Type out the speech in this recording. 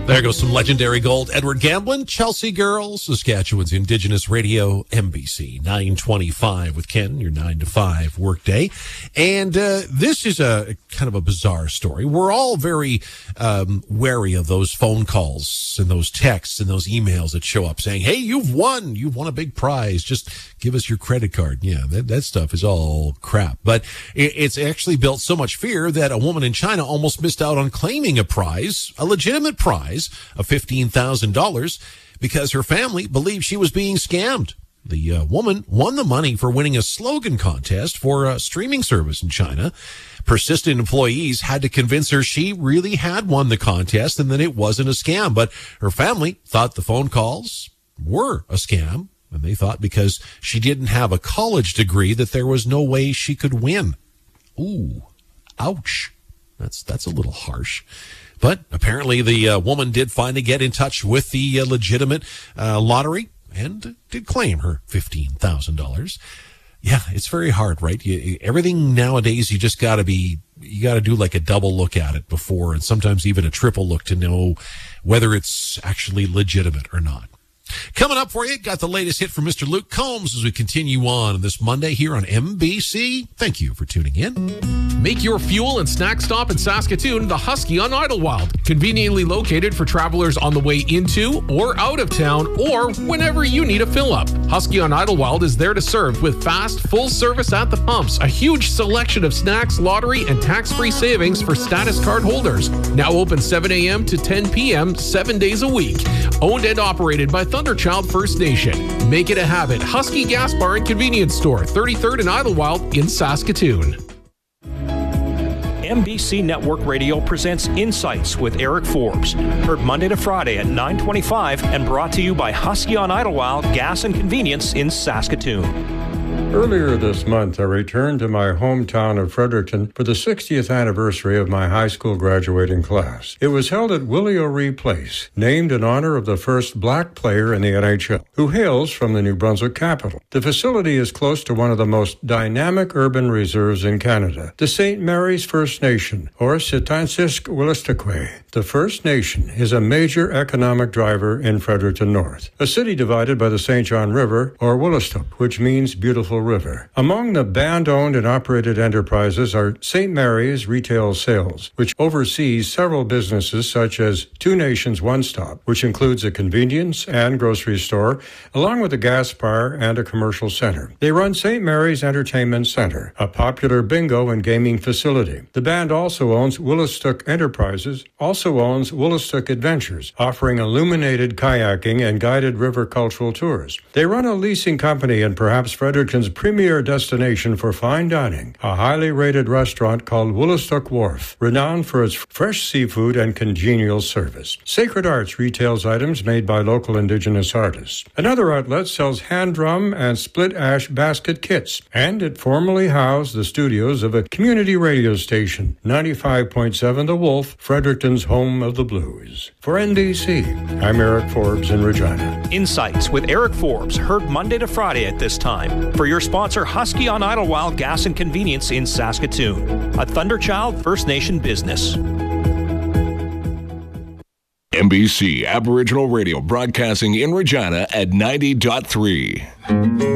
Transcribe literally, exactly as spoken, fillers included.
There goes some legendary gold. Edward Gamblin, Chelsea Girls, Saskatchewan's Indigenous Radio, M B C nine twenty-five with Ken, your nine to five workday. And uh, this is a kind of a bizarre story. We're all very um, wary of those phone calls and those texts and those emails that show up saying, hey, you've won. You've won a big prize. Just give us your credit card. Yeah, that, that stuff is all crap. But it, it's actually built so much fear that a woman in China almost missed out on claiming a prize, a legitimate prize of fifteen thousand dollars because her family believed she was being scammed. The uh, woman won the money for winning a slogan contest for a streaming service in China. Persistent employees had to convince her she really had won the contest and that it wasn't a scam. But her family thought the phone calls were a scam, and they thought because she didn't have a college degree that there was no way she could win. Ooh, ouch. That's, that's a little harsh. But apparently the uh, woman did finally get in touch with the uh, legitimate uh, lottery and did claim her fifteen thousand dollars. Yeah, it's very hard, right? You, everything nowadays, you just got to be, you got to do like a double look at it before, and sometimes even a triple look to know whether it's actually legitimate or not. Coming up for you, got the latest hit from Mister Luke Combs as we continue on this Monday here on M B C. Thank you for tuning in. Make your fuel and snack stop in Saskatoon the Husky on Idlewild. Conveniently located for travelers on the way into or out of town or whenever you need a fill-up. Husky on Idlewild is there to serve with fast, full service at the pumps, a huge selection of snacks, lottery, and tax-free savings for status card holders. Now open seven a.m. to ten p.m. seven days a week. Owned and operated by Thunderchild First Nation. Make it a habit. Husky Gas Bar and Convenience Store, thirty-third and Idlewild in Saskatoon. M B C Network Radio presents Insights with Eric Forbes. Heard Monday to Friday at nine twenty-five and brought to you by Husky on Idlewild Gas and Convenience in Saskatoon. Earlier this month, I returned to my hometown of Fredericton for the sixtieth anniversary of my high school graduating class. It was held at Willie O'Ree Place, named in honor of the first black player in the N H L, who hails from the New Brunswick capital. The facility is close to one of the most dynamic urban reserves in Canada, the Saint Mary's First Nation, or Sitansisk Wolastoqey. The First Nation is a major economic driver in Fredericton North, a city divided by the Saint John River, or Woolastook, which means beautiful river. Among the band-owned and operated enterprises are Saint Mary's Retail Sales, which oversees several businesses such as Two Nations One Stop, which includes a convenience and grocery store, along with a gas bar and a commercial center. They run Saint Mary's Entertainment Center, a popular bingo and gaming facility. The band also owns Woolastook Enterprises, also owns Woolastook Adventures, offering illuminated kayaking and guided river cultural tours. They run a leasing company in perhaps Fredericton's premier destination for fine dining, a highly rated restaurant called Woolastook Wharf, renowned for its fresh seafood and congenial service. Sacred Arts retails items made by local Indigenous artists. Another outlet sells hand drum and split ash basket kits, and it formerly housed the studios of a community radio station, ninety-five point seven The Wolf, Fredericton's home of the blues. For N B C, I'm Eric Forbes in Regina. Insights with Eric Forbes, heard Monday to Friday at this time. For your sponsor, Husky on Idlewild Gas and Convenience in Saskatoon, a Thunderchild First Nation business. M B C Aboriginal Radio broadcasting in Regina at ninety point three.